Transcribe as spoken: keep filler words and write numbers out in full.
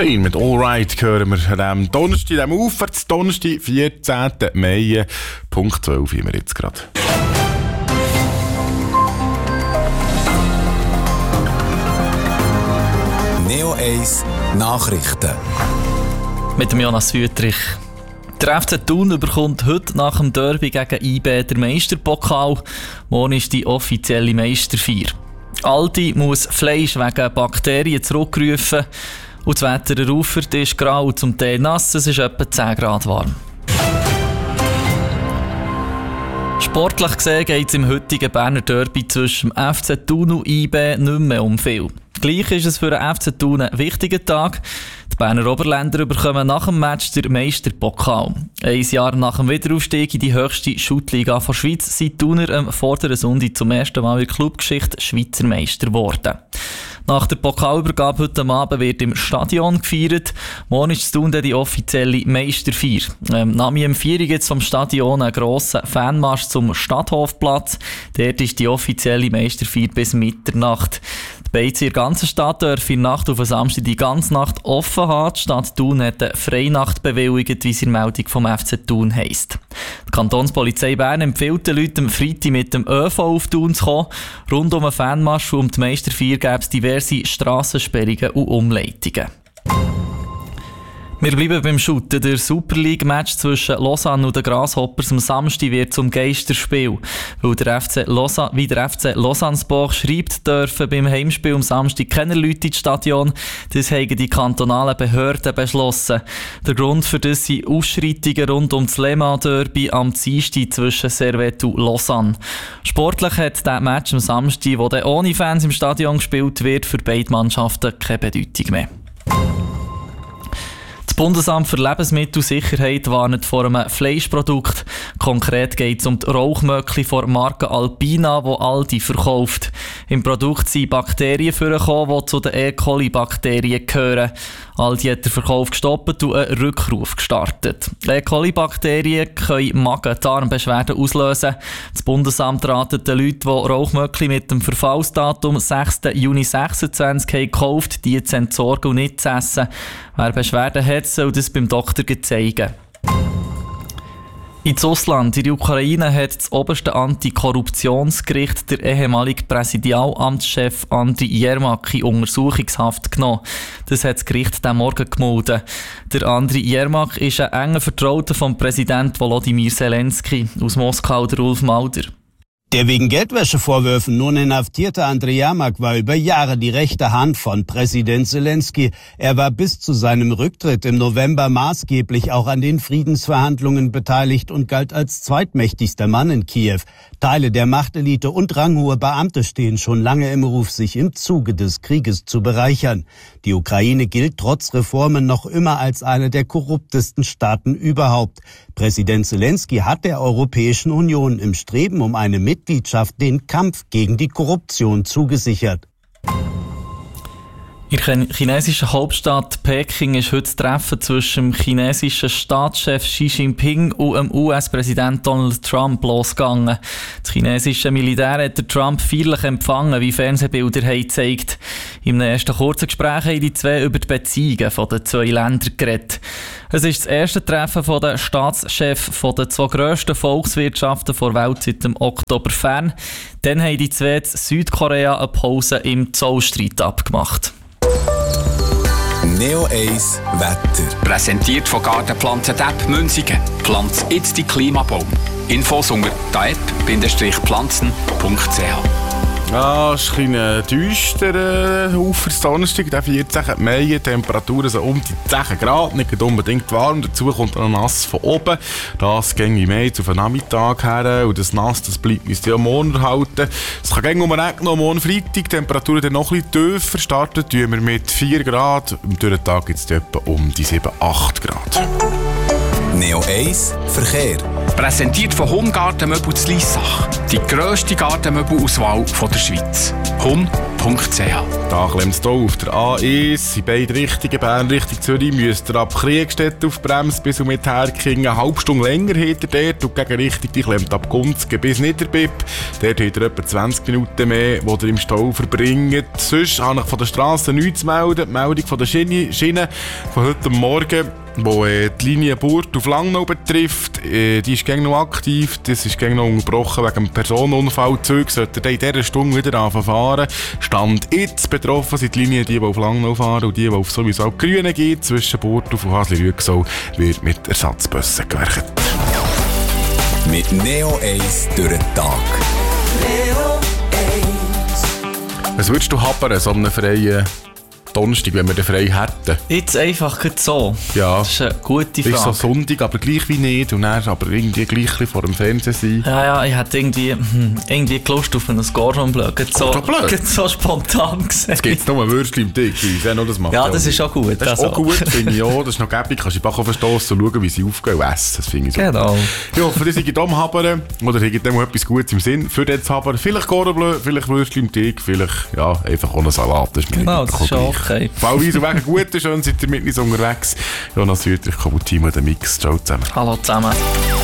Fein, mit Allright hören wir an diesem Donnerstag, diesem Aufwärts Donnerstag, vierzehnten Mai, Punkt zwölf, wie wir jetzt gerade. Neo eins Nachrichten. Mit dem Jonas Wüttrich. Der F C Thun bekommt heute nach dem Derby gegen I B den Meisterpokal. Morgen ist die offizielle Meisterfeier. Aldi muss Fleisch wegen Bakterien zurückrufen. Und das Wetter der Raufert ist grau und zum Teil nass. Es ist etwa zehn Grad warm. Sportlich gesehen geht es im heutigen Berner Derby zwischen dem F C Thun und I B nicht mehr um viel. Gleich ist es für den F C Thun ein wichtiger Tag. Die Berner Oberländer bekommen nach dem Match den Meisterpokal. Ein Jahr nach dem Wiederaufstieg in die höchste Schuttliga der Schweiz sind die Thuner am vorderen Sonntag zum ersten Mal in der Clubgeschichte Schweizer Meister geworden. Nach der Pokalübergabe heute Abend wird im Stadion gefeiert. Morgen ist Thun die offizielle Meisterfeier. Ähm, nach dem vier gibt es vom Stadion einen grossen Fanmarsch zum Stadthofplatz. Dort ist die offizielle Meisterfeier bis Mitternacht. Die Beizen in der ganzen Stadt dürfen in der Nacht auf den Samstag die ganze Nacht offen haben. Die Stadt Thun hat eine Freinacht bewilligt, wie es in der Meldung vom F C Thun heisst. Die Kantonspolizei Bern empfiehlt den Leuten am Freitag mit dem ÖV auf Thun zu kommen. Rund um den Fanmarsch und um die Meisterfeier gäbe es diverse Strassensperrungen und Umleitungen. Wir bleiben beim Shooten. Der Super League-Match zwischen Lausanne und den Grasshoppers am Samstag wird zum Geisterspiel. Weil der F C Lausanne, wie der F C Lausanne-Sport schreibt, dürfen beim Heimspiel am Samstag keine Leute ins Stadion. Das haben die kantonalen Behörden beschlossen. Der Grund für das sind Ausschreitungen rund um das Le Mans-Derby am Dienstag zwischen Servette und Lausanne. Sportlich hat der Match am Samstag, wo dann ohne Fans im Stadion gespielt wird, für beide Mannschaften keine Bedeutung mehr. Das Bundesamt für Lebensmittelsicherheit warnt vor einem Fleischprodukt. Konkret geht es um die Rauchmöckli von der Marke Alpina, die Aldi verkauft. Im Produkt sind Bakterien vorgekommen, die zu den E. coli-Bakterien gehören. Aldi hat den Verkauf gestoppt und einen Rückruf gestartet. E. coli-Bakterien können Magen-Darm-Beschwerden auslösen. Das Bundesamt ratet den Leuten, die Rauchmöckli mit dem Verfallsdatum sechsten Juni sechsundzwanzig haben gekauft, die zu entsorgen und nicht zu essen. Wer Beschwerden hat, soll das beim Doktor zeigen. Ins Ausland, in der Ukraine, hat das oberste Antikorruptionsgericht der ehemalige Präsidialamtschef Andriy Yermak in Untersuchungshaft genommen. Das hat das Gericht diesen Morgen gemeldet. Der Andriy Yermak ist ein enger Vertrauter von Präsident Volodymyr Zelensky. Aus Moskau der Ulf Mauder. Der wegen Geldwäschevorwürfen nun inhaftierte Andriy Yermak war über Jahre die rechte Hand von Präsident Zelensky. Er war bis zu seinem Rücktritt im November maßgeblich auch an den Friedensverhandlungen beteiligt und galt als zweitmächtigster Mann in Kiew. Teile der Machtelite und ranghohe Beamte stehen schon lange im Ruf, sich im Zuge des Krieges zu bereichern. Die Ukraine gilt trotz Reformen noch immer als eine der korruptesten Staaten überhaupt. Präsident Zelensky hat der Europäischen Union im Streben um eine Mitgliedschaft den Kampf gegen die Korruption zugesichert. In der chinesischen Hauptstadt Peking ist heute das Treffen zwischen dem chinesischen Staatschef Xi Jinping und dem U S-Präsident Donald Trump losgegangen. Das chinesische Militär hat Trump feierlich empfangen, wie Fernsehbilder haben gezeigt. Im ersten kurzen Gespräch haben die zwei über die Beziehungen der zwei Länder geredet. Es ist das erste Treffen der Staatschefs der zwei grössten Volkswirtschaften der Welt seit dem Oktober fern. Dann haben die zwei in Südkorea eine Pause im Zollstreit abgemacht. Neo eins Wetter. Präsentiert von Gartenpflanzen Depp Münzigen. Pflanz jetzt die Klimabaum. Infos unter daep Pflanzen punkt c h. Ja, es ist ein bisschen düster auf für Donnerstag, der vierzehnten Mai. Temperaturen so um die zehn Grad, nicht unbedingt warm. Dazu kommt noch Nass von oben. Das ging wie mehr auf den Nachmittag her. Und das Nass, das bleibt uns ja morgen erhalten. Es kann gehen um regnen, morgen Freitag. Temperaturen dann noch ein bisschen tiefer. Starten tun wir mit vier Grad. Im Tag gibt es etwa um die sieben, acht Grad. Neo eins Verkehr. Präsentiert von Hun Gartenmöbel zu Liessach. Die grösste Gartenmöbelauswahl der Schweiz. hun punkt c h. Da klemmt es hier auf der A eins, in beide Richtungen, Bern Richtung Zürich, müsst ihr ab Kriegstedt auf Bremse bis und mit Herkingen eine halbe Stunde länger hinter dort und gegen Richtung, die klemmt ab Gunzgen bis Niederbipp. Dort habt ihr etwa zwanzig Minuten mehr, die ihr im Stau verbringt. Sonst habe ich von der Straße nichts zu melden. Die Meldung von der Schiene, Schiene von heute Morgen, wo äh, die Linie Burt auf Langnau betrifft, äh, die ist gäng noch aktiv, das ist gäng noch unterbrochen wegen einem Personenunfall. Die Züge sollten in dieser Stunde wieder anfangen fahren. Stand jetzt betroffen sind die Linien, die, die auf Langnau fahren und die, die auf sowieso auch Grüne geht. Zwischen Burgdorf und Hasli-Rüegsau wird mit Ersatzbussen gewerkt. Mit Neo eins durch den Tag. Neo eins. Was würdest du haben, so einen freien Donnerstag, wenn wir den frei hätten? Jetzt einfach so. Ja. Das ist eine gute Frage. Ist so Sonntag, aber gleich wie nicht. Und dann aber irgendwie gleich vor dem Fernsehen sein. Ja, ja, ich hätte irgendwie, hm, irgendwie Lust auf ein Gordon Bleu. So, Gordon Bleu? so spontan gesehen. Es gibt nur ein Würstchen im Tick. Ja, das macht Ja, das ist auch gut. Das ist also. auch gut, finde ich auch. Das ist noch gäbig. Kannst du die Backe verstossen und schauen, wie sie aufgehen und essen. Das finde ich so. Genau. Ja, für die sind am Habern oder habt ihr etwas Gutes im Sinn für den zu haben. Vielleicht Gordon Bleu, vielleicht Würstchen im Tick, vielleicht ja, einfach ohne Salat. Das ist mir Genau, nicht das ist auch okay. Fallweise wegen Guten, schön seid ihr mit uns unterwegs. Jonas Südrich, Kabutimo, der Mix. Ciao zusammen. Hallo zusammen.